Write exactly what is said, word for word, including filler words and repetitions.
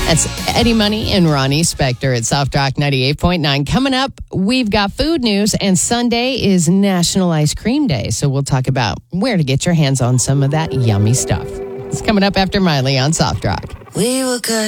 That's Eddie Money and Ronnie Spector at Soft Rock ninety-eight point nine. Coming up, we've got food news, and Sunday is National Ice Cream Day. So we'll talk about where to get your hands on some of that yummy stuff. It's coming up after Miley on Soft Rock. We were good.